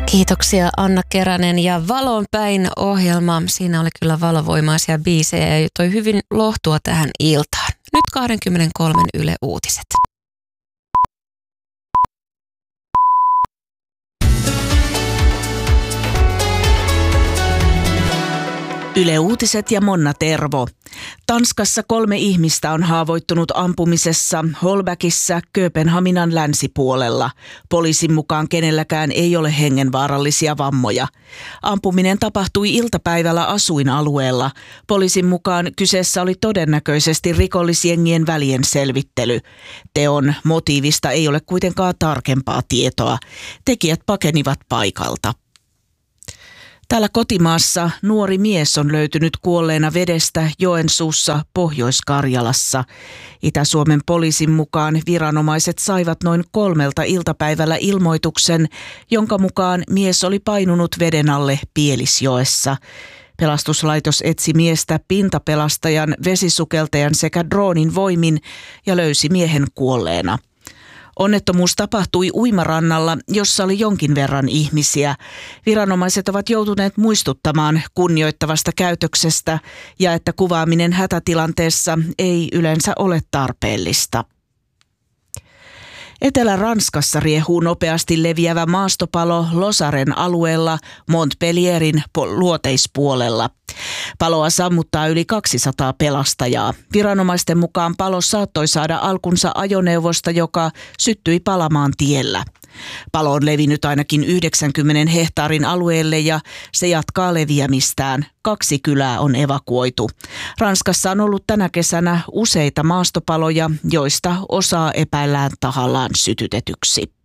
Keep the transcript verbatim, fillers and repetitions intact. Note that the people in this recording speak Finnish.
Kiitoksia Anna Keränen ja Valon päin ohjelma. Siinä oli kyllä valovoimaisia biisejä ja toi hyvin lohtua tähän iltaan. Nyt kaksikymmentäkolme Yle Uutiset. Yle Uutiset ja Monna Tervo. Tanskassa kolme ihmistä on haavoittunut ampumisessa Holbäkissä Kööpenhaminan länsipuolella. Poliisin mukaan kenelläkään ei ole hengenvaarallisia vammoja. Ampuminen tapahtui iltapäivällä asuinalueella. Poliisin mukaan kyseessä oli todennäköisesti rikollisjengien välien selvittely. Teon motiivista ei ole kuitenkaan tarkempaa tietoa. Tekijät pakenivat paikalta. Täällä kotimaassa nuori mies on löytynyt kuolleena vedestä Joensuussa, Pohjois-Karjalassa. Itä-Suomen poliisin mukaan viranomaiset saivat noin kolmelta iltapäivällä ilmoituksen, jonka mukaan mies oli painunut veden alle Pielisjoessa. Pelastuslaitos etsi miestä pintapelastajan, vesisukeltajan sekä droonin voimin ja löysi miehen kuolleena. Onnettomuus tapahtui uimarannalla, jossa oli jonkin verran ihmisiä. Viranomaiset ovat joutuneet muistuttamaan kunnioittavasta käytöksestä ja että kuvaaminen hätätilanteessa ei yleensä ole tarpeellista. Etelä-Ranskassa riehuu nopeasti leviävä maastopalo Losaren alueella Montpellierin luoteispuolella. Paloa sammuttaa yli kaksisataa pelastajaa. Viranomaisten mukaan palo saattoi saada alkunsa ajoneuvosta, joka syttyi palamaan tiellä. Palo on levinnyt ainakin yhdeksänkymmentä hehtaarin alueelle ja se jatkaa leviämistään. Kaksi kylää on evakuoitu. Ranskassa on ollut tänä kesänä useita maastopaloja, joista osaa epäillään tahallaan sytytetyksi.